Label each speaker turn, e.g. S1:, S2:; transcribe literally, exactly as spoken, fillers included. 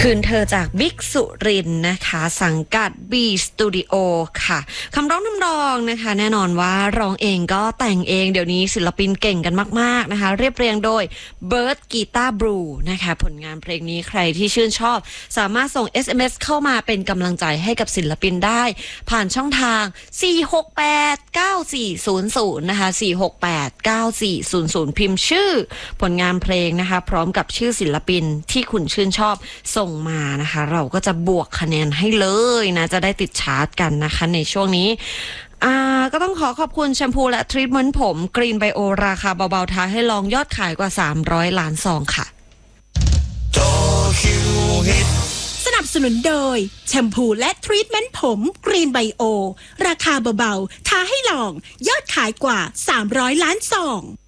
S1: คืนเธอจากบิ๊กสุรินทร์นะคะสังกัด B Studio ค่ะคำร้องนำร้องนะคะแน่นอนว่าร้องเองก็แต่งเองเดี๋ยวนี้ศิลปินเก่งกันมากๆนะคะเรียบเรียงโดย Bird Guitar Brew นะคะผลงานเพลงนี้ใครที่ชื่นชอบสามารถส่ง เอส เอ็ม เอส เข้ามาเป็นกำลังใจให้กับศิลปินได้ผ่านช่องทางสี่ หก แปด เก้า สี่ ศูนย์ ศูนย์นะคะสี่ หก แปด เก้า สี่ ศูนย์ ศูนย์พิมพ์ชื่อผลงานเพลงนะคะพร้อมกับชื่อศิลปินที่คุณชื่นชอบส่งมานะคะเราก็จะบวกคะแนนให้เลยนะจะได้ติดชาร์ตกันนะคะในช่วงนี้อ่าก็ต้องขอขอบคุณแชมพูและทรีทเมนต์ผมกรีนไบโอราคาเบาๆท้าให้ลองยอดขายกว่าสามร้อยล้านซองค่ะ
S2: สนับสนุนโดยแชมพูและทรีทเมนต์ผมกรีนไบโอราคาเบาๆท้าให้ลองยอดขายกว่าสามร้อยล้านซอง